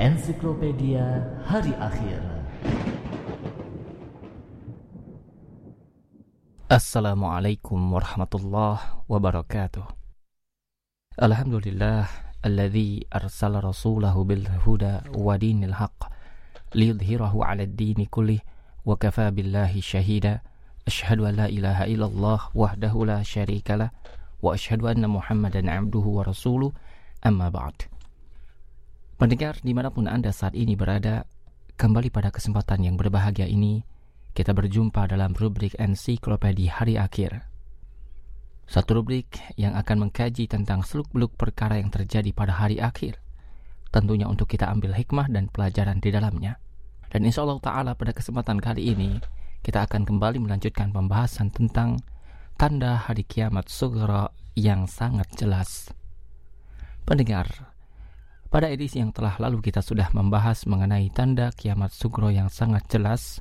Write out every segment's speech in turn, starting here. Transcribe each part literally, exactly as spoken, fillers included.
Ensiklopedia Hari Akhir. Assalamualaikum warahmatullahi wabarakatuh. Alhamdulillah alladzi arsala rasulahu bil huda wa dinil haqq liyudhhirahu 'alad dini kullih wa kafa billahi syahida. Asyhadu an la ilaha illallah wahdahu la syarikalah wa asyhadu anna Muhammadan 'abduhu wa rasuluh. Amma ba'd. Pendengar dimanapun Anda saat ini berada, kembali pada kesempatan yang berbahagia ini, kita berjumpa dalam rubrik Ensiklopedia Hari Akhir. Satu rubrik yang akan mengkaji tentang seluk-beluk perkara yang terjadi pada hari akhir, tentunya untuk kita ambil hikmah dan pelajaran di dalamnya. Dan insya Allah Ta'ala pada kesempatan kali ini, kita akan kembali melanjutkan pembahasan tentang tanda hari kiamat sughra yang sangat jelas. Pendengar, pada edisi yang telah lalu kita sudah membahas mengenai tanda kiamat sughra yang sangat jelas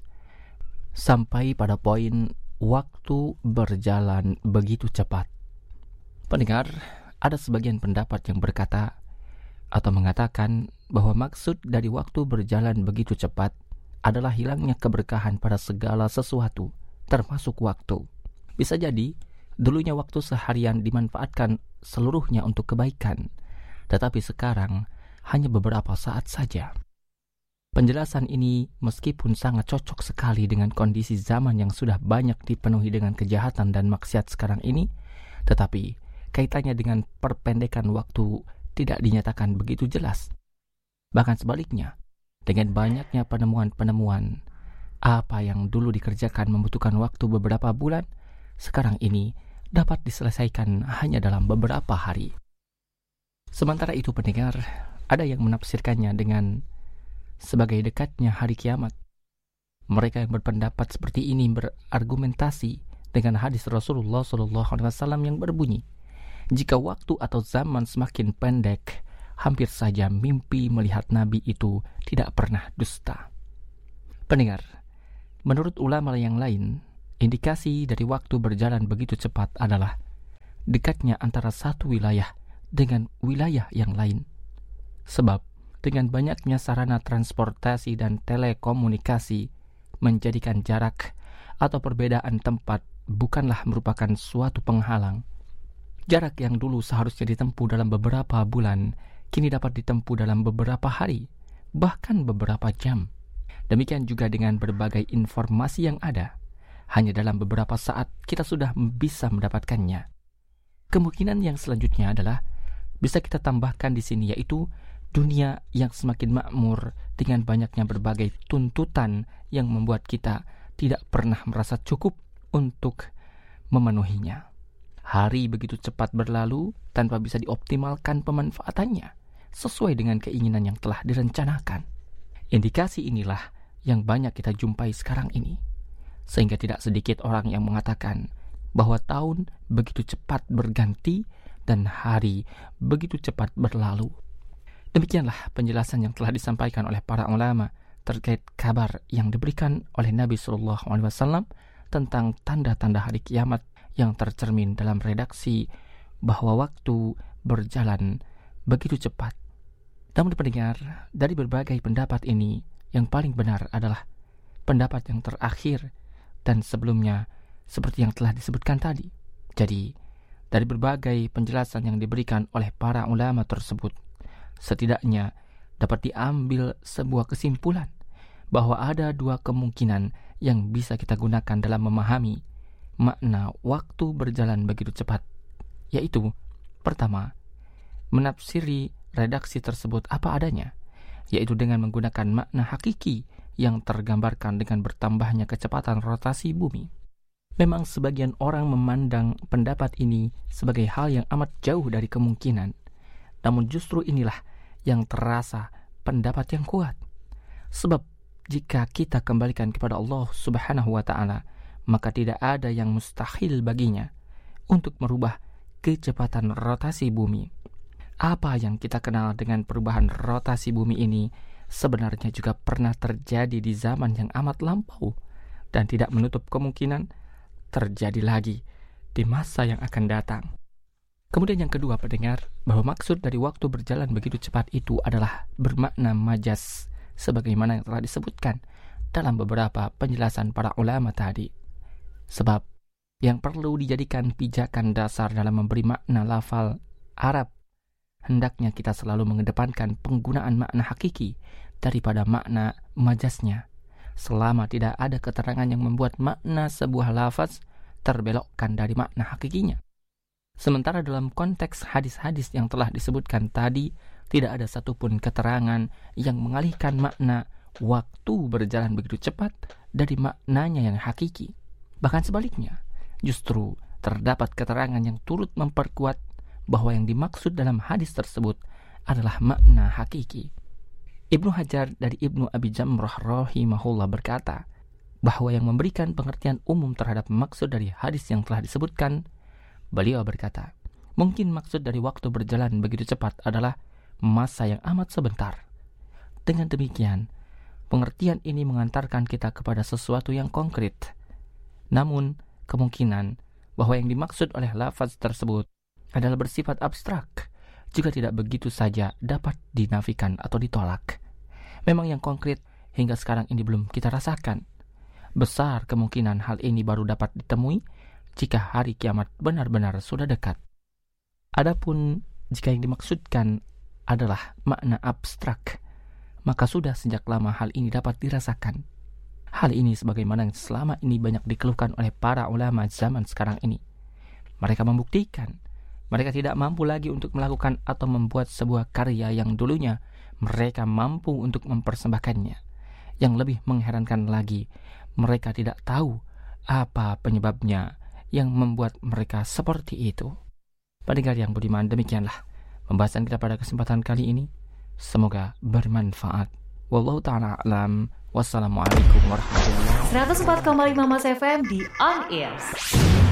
sampai pada poin waktu berjalan begitu cepat. Pendengar, ada sebagian pendapat yang berkata atau mengatakan bahwa maksud dari waktu berjalan begitu cepat adalah hilangnya keberkahan pada segala sesuatu, termasuk waktu. Bisa jadi dulunya waktu seharian dimanfaatkan seluruhnya untuk kebaikan, tetapi sekarang hanya beberapa saat saja. Penjelasan ini meskipun sangat cocok sekali dengan kondisi zaman yang sudah banyak dipenuhi dengan kejahatan dan maksiat sekarang ini, tetapi kaitannya dengan perpendekan waktu tidak dinyatakan begitu jelas. Bahkan sebaliknya, dengan banyaknya penemuan-penemuan, apa yang dulu dikerjakan membutuhkan waktu beberapa bulan, sekarang ini dapat diselesaikan hanya dalam beberapa hari. Sementara itu pendengar, ada yang menafsirkannya dengan sebagai dekatnya hari kiamat. Mereka yang berpendapat seperti ini berargumentasi dengan hadis Rasulullah shallallahu alaihi wasallam yang berbunyi, jika waktu atau zaman semakin pendek, hampir saja mimpi melihat Nabi itu tidak pernah dusta. Pendengar, menurut ulama yang lain, indikasi dari waktu berjalan begitu cepat adalah dekatnya antara satu wilayah dengan wilayah yang lain. Sebab dengan banyaknya sarana transportasi dan telekomunikasi menjadikan jarak atau perbedaan tempat bukanlah merupakan suatu penghalang. Jarak yang dulu seharusnya ditempuh dalam beberapa bulan, kini dapat ditempuh dalam beberapa hari, bahkan beberapa jam. Demikian juga dengan berbagai informasi yang ada. Hanya dalam beberapa saat kita sudah bisa mendapatkannya. Kemungkinan yang selanjutnya adalah bisa kita tambahkan di sini, yaitu dunia yang semakin makmur dengan banyaknya berbagai tuntutan yang membuat kita tidak pernah merasa cukup untuk memenuhinya. Hari begitu cepat berlalu tanpa bisa dioptimalkan pemanfaatannya sesuai dengan keinginan yang telah direncanakan. Indikasi inilah yang banyak kita jumpai sekarang ini, sehingga tidak sedikit orang yang mengatakan bahwa tahun begitu cepat berganti dan hari begitu cepat berlalu. Demikianlah penjelasan yang telah disampaikan oleh para ulama terkait kabar yang diberikan oleh Nabi shallallahu alaihi wasallam tentang tanda-tanda hari kiamat yang tercermin dalam redaksi bahwa waktu berjalan begitu cepat. Namun pendengar, dari berbagai pendapat ini, yang paling benar adalah pendapat yang terakhir dan sebelumnya seperti yang telah disebutkan tadi. Jadi, dari berbagai penjelasan yang diberikan oleh para ulama tersebut, setidaknya dapat diambil sebuah kesimpulan bahwa ada dua kemungkinan yang bisa kita gunakan dalam memahami makna waktu berjalan begitu cepat, yaitu pertama, menafsiri redaksi tersebut apa adanya, yaitu dengan menggunakan makna hakiki yang tergambarkan dengan bertambahnya kecepatan rotasi bumi. Memang sebagian orang memandang pendapat ini sebagai hal yang amat jauh dari kemungkinan. Namun justru inilah yang terasa pendapat yang kuat. Sebab jika kita kembalikan kepada Allah Subhanahu wa ta'ala, maka tidak ada yang mustahil baginya untuk merubah kecepatan rotasi bumi. Apa yang kita kenal dengan perubahan rotasi bumi ini sebenarnya juga pernah terjadi di zaman yang amat lampau dan tidak menutup kemungkinan terjadi lagi di masa yang akan datang. Kemudian yang kedua pendengar, bahwa maksud dari waktu berjalan begitu cepat itu adalah bermakna majas, sebagaimana yang telah disebutkan dalam beberapa penjelasan para ulama tadi. Sebab yang perlu dijadikan pijakan dasar dalam memberi makna lafal Arab, hendaknya kita selalu mengedepankan penggunaan makna hakiki daripada makna majasnya, selama tidak ada keterangan yang membuat makna sebuah lafaz terbelokkan dari makna hakikinya. Sementara dalam konteks hadis-hadis yang telah disebutkan tadi, tidak ada satupun keterangan yang mengalihkan makna waktu berjalan begitu cepat dari maknanya yang hakiki. Bahkan sebaliknya, justru terdapat keterangan yang turut memperkuat bahwa yang dimaksud dalam hadis tersebut adalah makna hakiki. Ibnu Hajar dari Ibnu Abi Jamrah rahimahullah berkata, bahwa yang memberikan pengertian umum terhadap maksud dari hadis yang telah disebutkan, beliau berkata, mungkin maksud dari waktu berjalan begitu cepat adalah masa yang amat sebentar. Dengan demikian, pengertian ini mengantarkan kita kepada sesuatu yang konkret. Namun, kemungkinan bahwa yang dimaksud oleh lafaz tersebut adalah bersifat abstrak juga tidak begitu saja dapat dinafikan atau ditolak. Memang yang konkret hingga sekarang ini belum kita rasakan. Besar kemungkinan hal ini baru dapat ditemui jika hari kiamat benar-benar sudah dekat. Adapun jika yang dimaksudkan adalah makna abstrak, maka sudah sejak lama hal ini dapat dirasakan. Hal ini sebagaimana yang selama ini banyak dikeluhkan oleh para ulama zaman sekarang ini. Mereka membuktikan mereka tidak mampu lagi untuk melakukan atau membuat sebuah karya yang dulunya mereka mampu untuk mempersembahkannya. Yang lebih mengherankan lagi, mereka tidak tahu apa penyebabnya yang membuat mereka seperti itu. Pendengar yang budiman, demikianlah pembahasan kita pada kesempatan kali ini. Semoga bermanfaat. Wallahu ta'ala a'lam. Wassalamualaikum warahmatullahi wabarakatuh. seratus empat koma lima Mas F M di On Air.